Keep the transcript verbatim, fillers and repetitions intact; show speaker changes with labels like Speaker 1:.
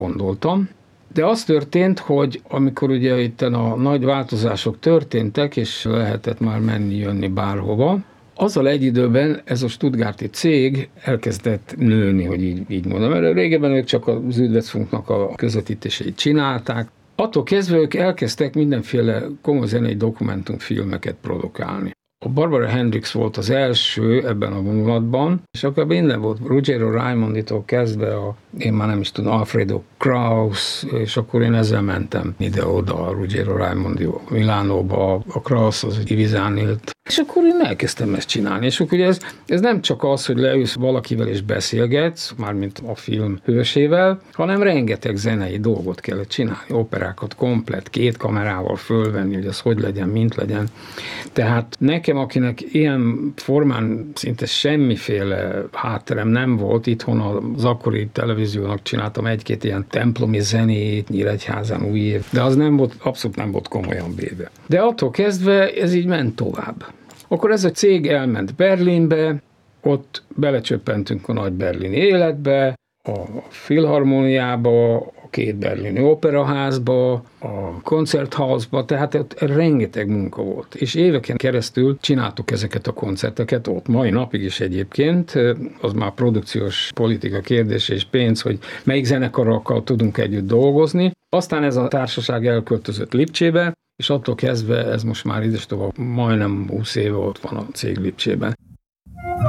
Speaker 1: gondoltam. De az történt, hogy amikor ugye itt a nagy változások történtek, és lehetett már menni-jönni bárhova, azzal egy időben ez a stuttgarti cég elkezdett nőni, hogy így, így mondom. Mert régebben ők csak az Südwestfunknak a közvetítéseit csinálták. Attól kezdve ők elkezdtek mindenféle komoly zenei dokumentumfilmeket produkálni. A Barbara Hendricks volt az első ebben a vonulatban, és akkor minden volt Ruggiero Raimonditól kezdve, a, én már nem is tudom, Alfredo Kraus, és akkor én ezzel mentem ide-oda, a Ruggiero Raimondi Milánóba, a Kraus az Ivizán élt. És akkor én elkezdtem ezt csinálni, és akkor ugye ez, ez nem csak az, hogy leülsz valakivel és beszélgetsz, mármint a film hősével, hanem rengeteg zenei dolgot kellett csinálni, operákat komplet, két kamerával fölvenni, hogy az hogy legyen, mint legyen. Tehát nekem, akinek ilyen formán szinte semmiféle hátterem nem volt, itthon az akkori televíziónak csináltam egy-két ilyen templomi zenét, Nyíregyházán új év, de az nem volt, abszolút nem volt komolyan véve. De attól kezdve ez így ment tovább. Akkor ez a cég elment Berlinbe, ott belecsöppentünk a nagy berlini életbe, a filharmóniába, a két berlini operaházba, a koncertházba, tehát ott rengeteg munka volt. És éveken keresztül csináltuk ezeket a koncerteket ott, mai napig is egyébként, az már produkciós politika kérdés és pénz, hogy melyik zenekarokkal tudunk együtt dolgozni. Aztán ez a társaság elköltözött Lipcsébe, és attól kezdve ez most már idestova majdnem húsz éve ott van a cég Lipcsében.